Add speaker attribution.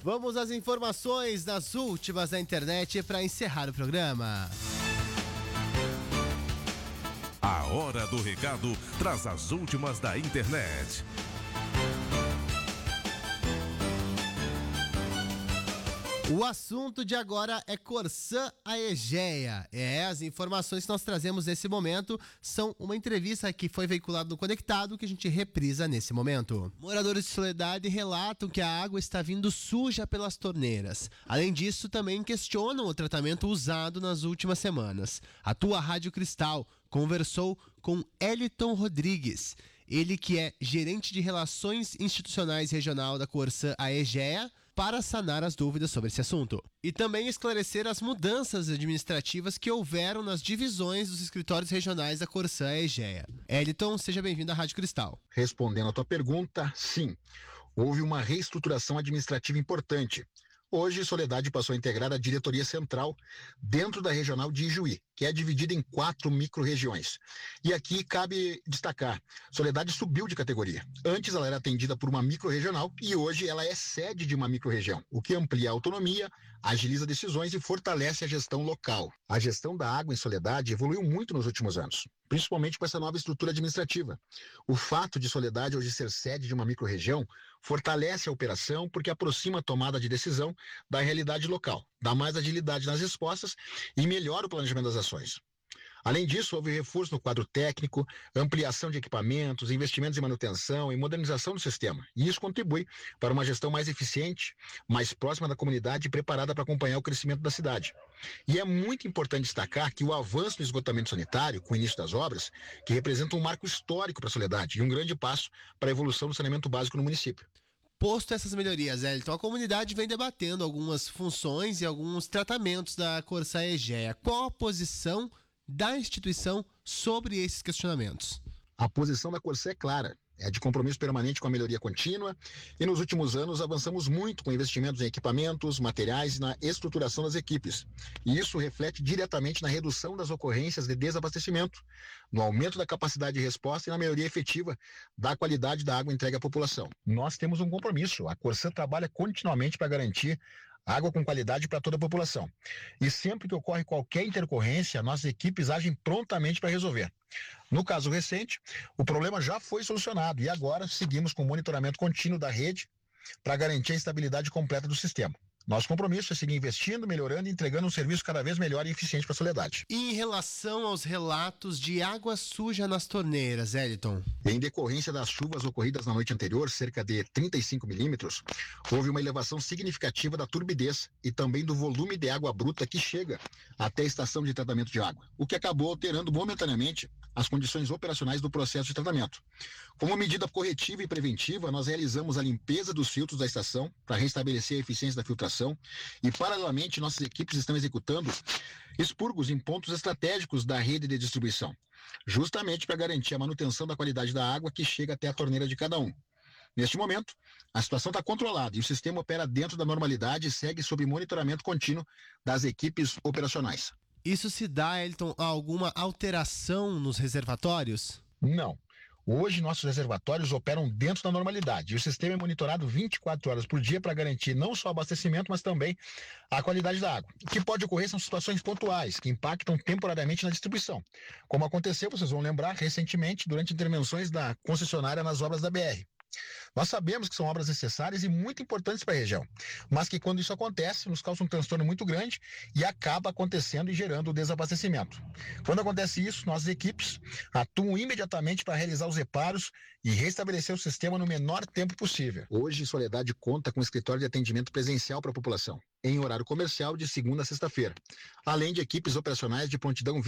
Speaker 1: Vamos às informações das últimas da internet para encerrar o programa.
Speaker 2: A Hora do Recado traz as últimas da internet.
Speaker 1: O assunto de agora é Corsã Aegea. As informações que nós trazemos nesse momento são uma entrevista que foi veiculada no Conectado, que a gente reprisa nesse momento. Moradores de Soledade relatam que a água está vindo suja pelas torneiras. Além disso, também questionam o tratamento usado nas últimas semanas. A tua Rádio Cristal conversou com Eliton Rodrigues, ele que é gerente de Relações Institucionais Regional da Corsã Aegea, para sanar as dúvidas sobre esse assunto. E também esclarecer as mudanças administrativas que houveram nas divisões dos escritórios regionais da Corsã Aegea. Eliton, seja bem-vindo à Rádio Cristal.
Speaker 3: Respondendo à tua pergunta, sim, houve uma reestruturação administrativa importante. Hoje, Soledade passou a integrar a diretoria central dentro da regional de Ijuí, que é dividida em 4 micro-regiões. E aqui cabe destacar, Soledade subiu de categoria. Antes ela era atendida por uma micro-regional e hoje ela é sede de uma micro-região, o que amplia a autonomia, agiliza decisões e fortalece a gestão local. A gestão da água em Soledade evoluiu muito nos últimos anos, principalmente com essa nova estrutura administrativa. O fato de Soledade hoje ser sede de uma micro-região fortalece a operação porque aproxima a tomada de decisão da realidade local, dá mais agilidade nas respostas e melhora o planejamento das ações. Além disso, houve reforço no quadro técnico, ampliação de equipamentos, investimentos em manutenção e modernização do sistema. E isso contribui para uma gestão mais eficiente, mais próxima da comunidade e preparada para acompanhar o crescimento da cidade. E é muito importante destacar que o avanço no esgotamento sanitário, com o início das obras, que representa um marco histórico para a Soledade e um grande passo para a evolução do saneamento básico no município.
Speaker 1: Posto essas melhorias, Eliton, a comunidade vem debatendo algumas funções e alguns tratamentos da Corsã Aegea. Qual a posição da instituição sobre esses questionamentos?
Speaker 3: A posição da Corsã é clara, é de compromisso permanente com a melhoria contínua e nos últimos anos avançamos muito com investimentos em equipamentos, materiais e na estruturação das equipes. E isso reflete diretamente na redução das ocorrências de desabastecimento, no aumento da capacidade de resposta e na melhoria efetiva da qualidade da água entregue à população. Nós temos um compromisso, a Corsã trabalha continuamente para garantir água com qualidade para toda a população. E sempre que ocorre qualquer intercorrência, nossas equipes agem prontamente para resolver. No caso recente, o problema já foi solucionado e agora seguimos com o monitoramento contínuo da rede para garantir a estabilidade completa do sistema. Nosso compromisso é seguir investindo, melhorando e entregando um serviço cada vez melhor e eficiente para a Soledade.
Speaker 1: E em relação aos relatos de água suja nas torneiras, Eliton?
Speaker 3: Em decorrência das chuvas ocorridas na noite anterior, cerca de 35 milímetros, houve uma elevação significativa da turbidez e também do volume de água bruta que chega até a estação de tratamento de água, o que acabou alterando momentaneamente as condições operacionais do processo de tratamento. Como medida corretiva e preventiva, nós realizamos a limpeza dos filtros da estação para restabelecer a eficiência da filtração e, paralelamente, nossas equipes estão executando expurgos em pontos estratégicos da rede de distribuição, justamente para garantir a manutenção da qualidade da água que chega até a torneira de cada um. Neste momento, a situação está controlada e o sistema opera dentro da normalidade e segue sob monitoramento contínuo das equipes operacionais.
Speaker 1: Isso se dá, Eliton, a alguma alteração nos reservatórios?
Speaker 3: Não. Hoje, nossos reservatórios operam dentro da normalidade e o sistema é monitorado 24 horas por dia para garantir não só o abastecimento, mas também a qualidade da água. O que pode ocorrer são situações pontuais que impactam temporariamente na distribuição, como aconteceu, vocês vão lembrar, recentemente, durante intervenções da concessionária nas obras da BR. Nós sabemos que são obras necessárias e muito importantes para a região, mas que quando isso acontece, nos causa um transtorno muito grande e acaba acontecendo e gerando o desabastecimento. Quando acontece isso, nossas equipes atuam imediatamente para realizar os reparos e restabelecer o sistema no menor tempo possível. Hoje, Soledade conta com um escritório de atendimento presencial para a população, em horário comercial de segunda a sexta-feira, além de equipes operacionais de prontidão